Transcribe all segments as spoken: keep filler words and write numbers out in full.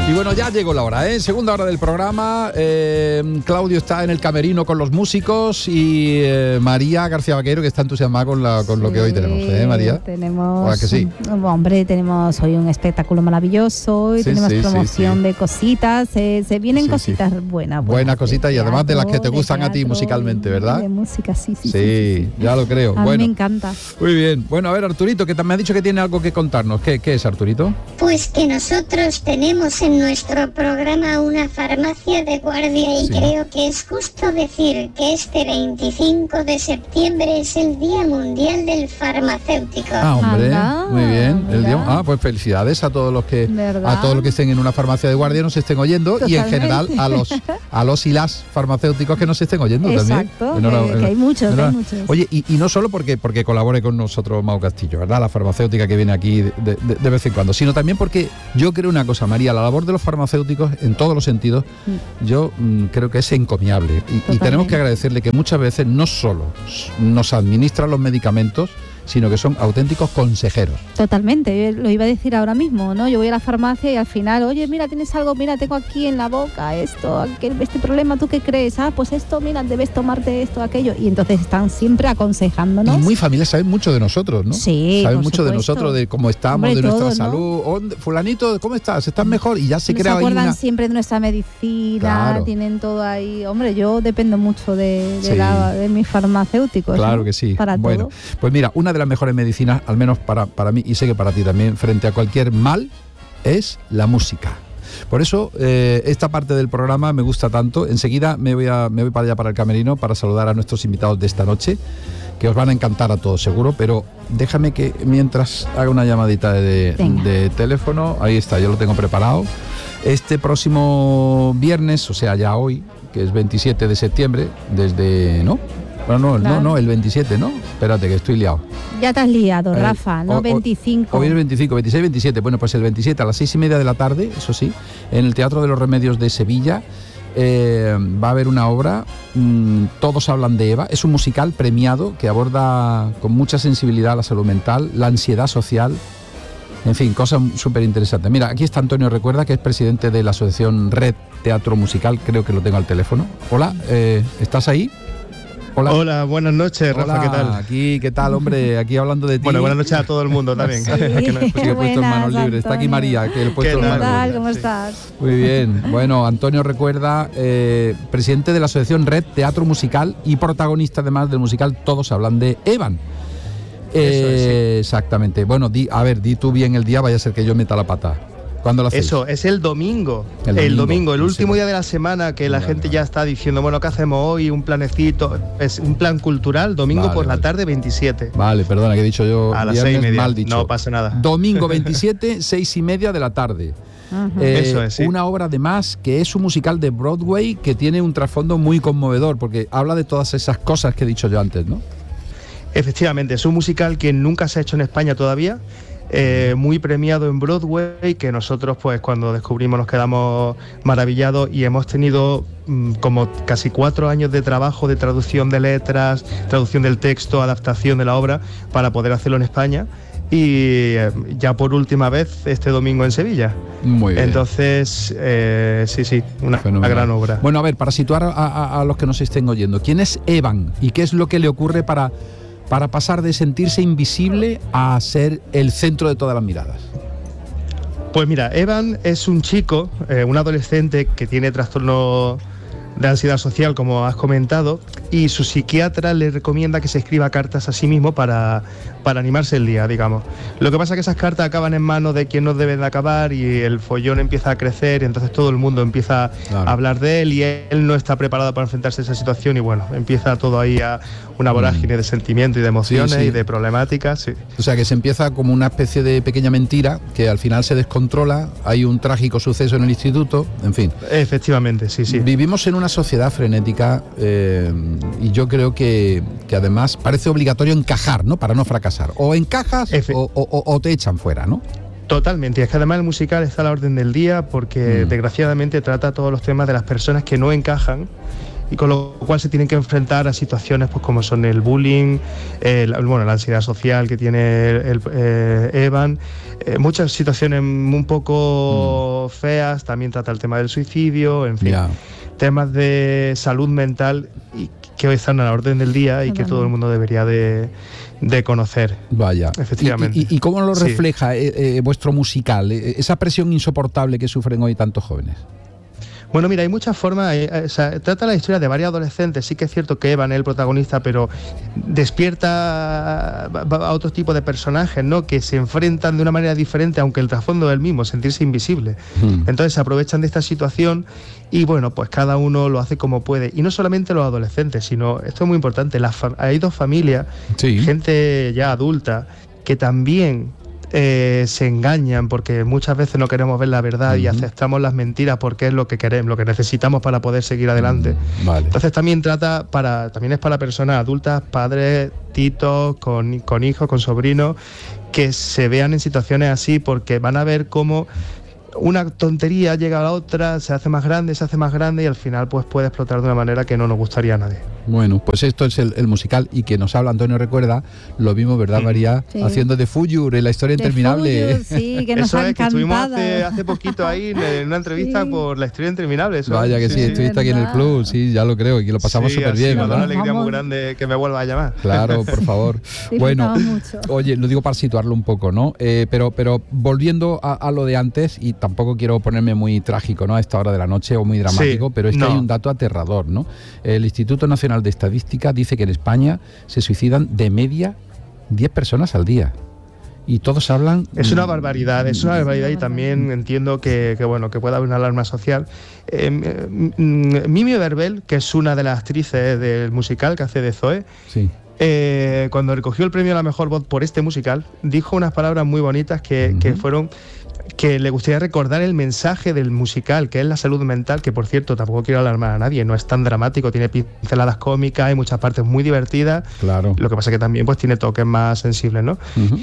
Y bueno, ya llegó la hora, ¿eh? Segunda hora del programa. Eh, Claudio está en el camerino con los músicos y eh, María García Vaquero, que está entusiasmada con, la, con sí, lo que hoy tenemos, ¿eh, María? Tenemos, ¿A que sí? Hombre, tenemos hoy un espectáculo maravilloso y sí, tenemos sí, promoción sí, sí. de cositas. Se, se vienen sí, cositas sí. buenas. Buenas cositas y además de las que te gustan teatro, a ti musicalmente, ¿verdad? De música, sí, sí. Sí, sí, sí, sí. ya lo creo. A bueno, mí me encanta. Muy bien. Bueno, a ver, Arturito, que me ha dicho que tiene algo que contarnos. ¿Qué, qué es, Arturito? Pues que nosotros tenemos en nuestro programa una farmacia de guardia y sí. creo que es justo decir que este veinticinco de septiembre es el Día Mundial del Farmacéutico. Ah, hombre, Anda, muy bien. El día, ah, pues felicidades a todos los que ¿verdad? a todos los que estén en una farmacia de guardia nos estén oyendo. Totalmente. Y en general a los a los y las farmacéuticos que nos estén oyendo Exacto, también. Exacto, que, que hay muchos, que hay muchos. Oye, y, y no solo porque porque colabore con nosotros Mau Castillo, ¿verdad? La farmacéutica que viene aquí de, de, de vez en cuando, sino también porque yo creo una cosa, María, la labor de los farmacéuticos en todos los sentidos, mm. yo mm, creo que es encomiable y, y tenemos que agradecerle que muchas veces no solo nos administran los medicamentos, sino que son auténticos consejeros. Totalmente, yo lo iba a decir ahora mismo, ¿no? Yo voy a la farmacia y al final, oye, mira, tienes algo, mira, tengo aquí en la boca esto, aquel, este problema, ¿tú qué crees? Ah, pues esto, mira, debes tomarte esto, aquello. Y entonces están siempre aconsejándonos. Y muy familias saben mucho de nosotros, ¿no? Sí, saben por mucho supuesto. de nosotros, de cómo estamos, Hombre, de nuestra todo, salud. ¿no? Fulanito, ¿cómo estás? ¿Estás mejor? Y ya se Nos crea ahí acuerdan una... siempre de nuestra medicina, claro. tienen todo ahí. Hombre, yo dependo mucho de, de, sí. la, de mis farmacéuticos. Claro ¿no? que sí. Para bueno, todo. Pues mira, una de las mejores medicinas, al menos para, para mí y sé que para ti también, frente a cualquier mal, es la música. Por eso eh, esta parte del programa me gusta tanto. Enseguida me voy, a, me voy para allá, para el camerino, para saludar a nuestros invitados de esta noche, que os van a encantar a todos seguro, pero déjame que mientras haga una llamadita de, de teléfono. Ahí está, yo lo tengo preparado. Este próximo viernes, o sea ya hoy, que es veintisiete de septiembre, desde... ¿no? Bueno, no, claro. no, no, el veintisiete, ¿no? Espérate, que estoy liado. Ya te has liado, eh, Rafa, no o, veinticinco. Hoy es veinticinco, veintiséis, veintisiete. Bueno, pues el veintisiete a las seis y media de la tarde, eso sí, en el Teatro de los Remedios de Sevilla, eh, va a haber una obra, mmm, Todos hablan de Eva. Es un musical premiado que aborda con mucha sensibilidad la salud mental, la ansiedad social, en fin, cosas súper interesantes. Mira, aquí está Antonio Recuerda, que es presidente de la asociación Red Teatro Musical, creo que lo tengo al teléfono. Hola, eh, ¿estás ahí? Hola. Hola, buenas noches, Rafa, Hola, ¿qué tal? Aquí, ¿qué tal, hombre? Aquí hablando de ti. Bueno, buenas noches a todo el mundo también. Sí, que no, que he puesto en manos libres. Está aquí María, que he puesto en manos libres. ¿Qué tal? ¿Cómo estás? Muy bien. Bueno, Antonio Recuerda, eh, presidente de la asociación Red Teatro Musical y protagonista además del musical Todos hablan de Evan. Eh, Eso es, sí. Exactamente. Bueno, di, a ver, di tú bien el día, vaya a ser que yo meta la pata. ¿Cuándo lo hacéis? Eso, es el domingo. El domingo, el, domingo, el último sí. día de la semana, que la vale, gente vale. ya está diciendo, bueno, ¿qué hacemos hoy? Un planecito. Es un plan cultural, domingo vale, por vale. la tarde, veintisiete. Vale, perdona, que he dicho yo a las viernes, seis y media. Mal dicho. No pasa nada. Domingo veintisiete, seis y media de la tarde. Uh-huh. Eh, Eso es, sí. Una obra además que es un musical de Broadway que tiene un trasfondo muy conmovedor, porque habla de todas esas cosas que he dicho yo antes, ¿no? Efectivamente, es un musical que nunca se ha hecho en España todavía. Eh, muy premiado en Broadway, que nosotros pues cuando descubrimos nos quedamos maravillados y hemos tenido mmm, como casi cuatro años de trabajo de traducción de letras, traducción del texto, adaptación de la obra para poder hacerlo en España y eh, ya por última vez este domingo en Sevilla. Muy bien. Entonces, eh, sí, sí, una, una gran obra. Bueno, a ver, para situar a, a, a los que nos estén oyendo, ¿quién es Evan y qué es lo que le ocurre para... para pasar de sentirse invisible a ser el centro de todas las miradas? Pues mira, Evan es un chico, eh, un adolescente que tiene trastorno de ansiedad social, como has comentado, y su psiquiatra le recomienda que se escriba cartas a sí mismo para, para animarse el día, digamos. Lo que pasa es que esas cartas acaban en manos de quien no deben de acabar y el follón empieza a crecer y entonces todo el mundo empieza claro. a hablar de él y él no está preparado para enfrentarse a esa situación y bueno, empieza todo ahí a una vorágine mm. de sentimientos y de emociones sí, sí. y de problemáticas. Sí. O sea que se empieza como una especie de pequeña mentira que al final se descontrola, hay un trágico suceso en el instituto, en fin. Efectivamente, sí, sí. Vivimos en una sociedad frenética eh, y yo creo que, que además parece obligatorio encajar, ¿no? Para no fracasar. O encajas Efe- o, o, o te echan fuera, ¿no? Totalmente, y es que además el musical está a la orden del día porque mm. desgraciadamente trata todos los temas de las personas que no encajan y con lo cual se tienen que enfrentar a situaciones pues como son el bullying, el, bueno, la ansiedad social que tiene el, el, eh, Evan, eh, muchas situaciones un poco mm. feas, también trata el tema del suicidio, en fin, yeah. temas de salud mental y que hoy están a la orden del día y que todo el mundo debería de, de conocer. Vaya, efectivamente. ¿Y, y, y cómo lo refleja sí. eh, eh, vuestro musical, eh, esa presión insoportable que sufren hoy tantos jóvenes? Bueno, mira, hay muchas formas, eh, o sea, trata la historia de varios adolescentes, sí que es cierto que Evan es el protagonista, pero despierta a, a otro tipo de personajes, ¿no?, que se enfrentan de una manera diferente, aunque el trasfondo es el mismo, sentirse invisible. Hmm. Entonces se aprovechan de esta situación y bueno, pues cada uno lo hace como puede. Y no solamente los adolescentes, sino, esto es muy importante, las hay dos familias, sí. gente ya adulta, que también Eh, se engañan porque muchas veces no queremos ver la verdad uh-huh. y aceptamos las mentiras porque es lo que queremos, lo que necesitamos para poder seguir adelante. Uh-huh. Vale. Entonces también trata para, también es para personas adultas, padres, titos, con, con hijos, con sobrinos, que se vean en situaciones así porque van a ver cómo una tontería llega a la otra, se hace más grande, se hace más grande y al final pues puede explotar de una manera que no nos gustaría a nadie. Bueno, pues esto es el, el musical y que nos habla Antonio Recuerda, lo vimos, ¿verdad, María? Sí. Haciendo de Fuyur, en la historia de interminable. Fuyur, sí, que nos eso ha es, que estuvimos hace, hace poquito ahí en una entrevista sí. por la historia interminable. Eso Vaya que sí, sí, sí estuviste aquí en el club, sí, ya lo creo, y que lo pasamos súper sí, bien. Me da una alegría muy grande que me vuelva a llamar. Claro, por favor. Bueno, mucho. Oye, lo digo para situarlo un poco, ¿no? Eh, pero, pero volviendo a, a lo de antes, y tampoco quiero ponerme muy trágico, ¿no?, a esta hora de la noche o muy dramático, sí, pero es que no. hay un dato aterrador, ¿no? El Instituto Nacional de Estadística dice que en España se suicidan de media diez personas al día. Y todos hablan... Es una barbaridad, es una barbaridad y también entiendo que, que bueno, que pueda haber una alarma social. Eh, Mimi Verbel, que es una de las actrices del musical que hace de Zoe, sí. eh, cuando recogió el premio a la mejor voz por este musical, dijo unas palabras muy bonitas que, uh-huh. que fueron... que le gustaría recordar el mensaje del musical, que es la salud mental, que por cierto tampoco quiero alarmar a nadie, no es tan dramático, tiene pinceladas cómicas, hay muchas partes muy divertidas, claro. lo que pasa que también pues tiene toques más sensibles, ¿no? Uh-huh.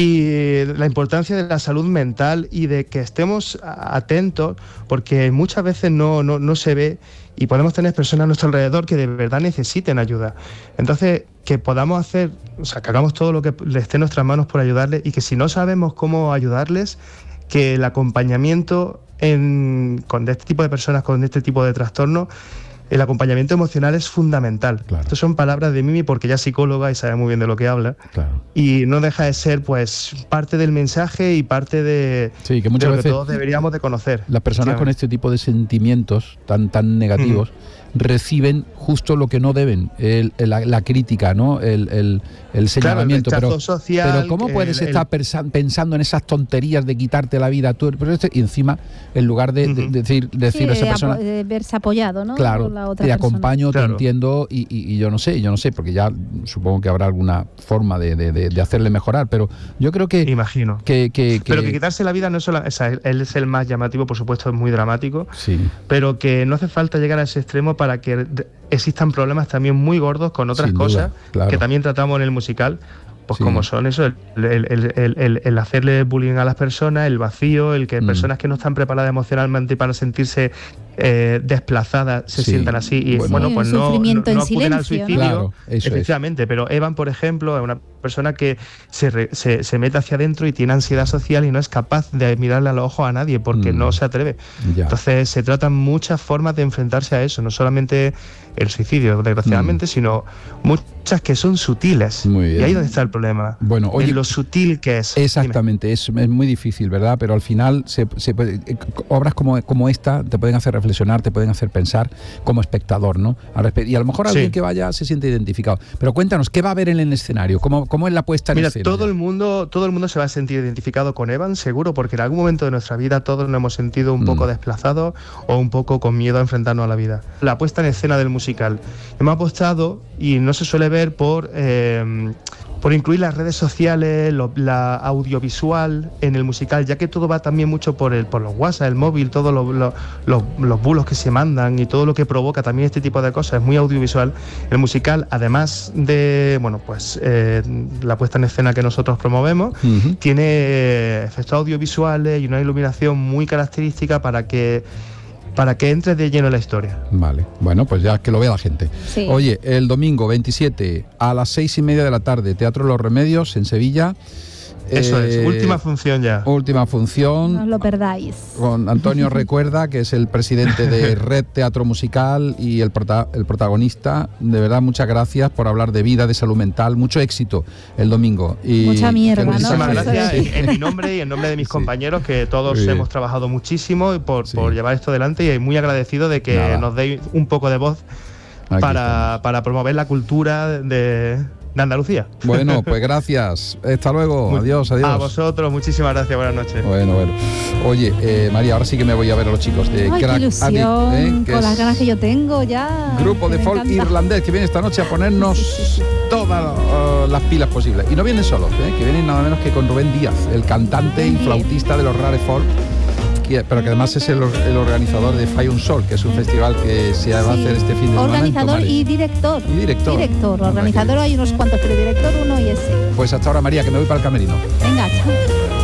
Y la importancia de la salud mental y de que estemos atentos, porque muchas veces no, no, no se ve y podemos tener personas a nuestro alrededor que de verdad necesiten ayuda. Entonces, que podamos hacer, o sea, que hagamos todo lo que esté en nuestras manos por ayudarles y que si no sabemos cómo ayudarles, que el acompañamiento en, con este tipo de personas con este tipo de trastornos, el acompañamiento emocional es fundamental. Claro. Estas son palabras de Mimi porque ella es psicóloga y sabe muy bien de lo que habla. Claro. Y no deja de ser pues parte del mensaje y parte de, sí, que muchas de lo veces que todos deberíamos de conocer. Las personas con este tipo de sentimientos tan, tan negativos mm. reciben justo lo que no deben, el, el, la, la crítica, ¿no? el, el, el señalamiento. Claro, el pero, social, pero ¿cómo puedes el, estar el... pensando en esas tonterías de quitarte la vida tú? Pero este, y encima, en lugar de, uh-huh. de, de decir, de decir sí, a esa persona... de verse apoyado, ¿no? Claro, la otra te persona. acompaño, claro. te entiendo y, y, y yo no sé, yo no sé, porque ya supongo que habrá alguna forma de, de, de, de hacerle mejorar, pero yo creo que... Imagino. Que, que, que, pero que quitarse la vida no es solo... O sea, él es el más llamativo, por supuesto, es muy dramático, sí. pero que no hace falta llegar a ese extremo para que existan problemas también muy gordos con otras Sin cosas duda, claro. que también tratamos en el musical, pues sí. como son eso, el, el, el, el, el, el hacerle bullying a las personas, el vacío, el que mm. personas que no están preparadas emocionalmente para sentirse eh, desplazadas se sí. sientan así y bueno, bueno, pues no, no, no acuden al suicidio, claro, efectivamente, es. Pero Evan, por ejemplo, es una persona que se, re, se, se mete hacia adentro y tiene ansiedad social y no es capaz de mirarle a los ojos a nadie porque mm. no se atreve. Ya. Entonces se tratan muchas formas de enfrentarse a eso, no solamente el suicidio, desgraciadamente, mm. sino muchas que son sutiles. Muy bien. Y ahí es donde está el problema. Bueno, oye, en lo sutil que es. Exactamente, es, es muy difícil, ¿verdad? Pero al final se, se puede, obras como, como esta te pueden hacer reflexionar, te pueden hacer pensar como espectador, ¿no? Y a lo mejor alguien sí. que vaya se siente identificado. Pero cuéntanos, ¿qué va a haber en el escenario? ¿Cómo, cómo es la puesta en Mira, escena? todo el mundo, todo el mundo se va a sentir identificado con Evan, seguro, porque en algún momento de nuestra vida todos nos hemos sentido un mm. poco desplazados o un poco con miedo a enfrentarnos a la vida. La puesta en escena del musical. Hemos apostado, y no se suele ver, por eh, por incluir las redes sociales, lo, la audiovisual en el musical, ya que todo va también mucho por el por los WhatsApp, el móvil, todos lo, lo, los, los bulos que se mandan y todo lo que provoca también este tipo de cosas, es muy audiovisual. El musical, además de bueno pues eh, la puesta en escena que nosotros promovemos, uh-huh. tiene efectos audiovisuales y una iluminación muy característica para que para que entres de lleno en la historia. Vale, bueno, pues ya que lo vea la gente. Sí. Oye, el domingo veintisiete a las seis y media de la tarde, Teatro Los Remedios en Sevilla. Eso Eh, es, última función ya. Última función. No os lo perdáis. Con Antonio Recuerda, que es el presidente de Red Teatro Musical y el, prota el protagonista. De verdad, muchas gracias por hablar de vida, de salud mental. Mucho éxito el domingo. Y mucha mierda, ¿no? Muchísimas Eso gracias es. en, en mi nombre y en nombre de mis Sí. compañeros, que todos Muy bien. hemos trabajado muchísimo por, Sí. por llevar esto adelante, y muy agradecido de que Nada. nos deis un poco de voz Aquí para, para promover la cultura de, de Andalucía. Bueno, pues gracias. Hasta luego. Muy- Adiós, adiós. A vosotros, muchísimas gracias, buenas noches. Bueno, bueno. Oye, eh, María, ahora sí que me voy a ver a los chicos de Ay, qué Crack ilusión, Addict, ¿eh? que con las es ganas que yo tengo ya. grupo de que me folk encanta. irlandés que viene esta noche a ponernos Sí, sí, sí. todas uh, las pilas posibles. Y no vienen solos, ¿eh? que vienen nada menos que con Rubén Díaz, el cantante y Rubén Díaz. flautista de los Rare Folk, que- pero que además es el, el organizador de Fire un Sol, que es un festival que se va a Sí. hacer este fin de semana. en Organizador Tomares. y director. Y director. Director. Anda, Organizador que- hay unos cuantos, pero director uno y ese. Pues hasta ahora, María, que me voy para el camerino. Venga, chao.